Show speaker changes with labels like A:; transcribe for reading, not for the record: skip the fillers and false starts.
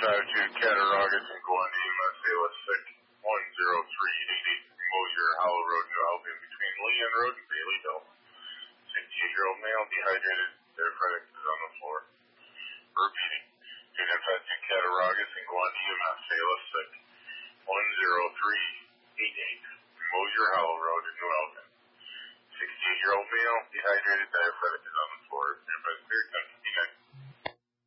A: Cattaraugus and Guandy, Massachusetts, sick 10388, Mosier Hollow Road, New Albion, between Lee and Road and Bailey Hill. 68-year-old male, dehydrated, diaphoretic is on the floor. Repeating, 295 Cattaraugus and Guandy, Massachusetts, sick 10388, Mosier Hollow Road in New Albion. 68-year-old male, dehydrated, diaphoretic is on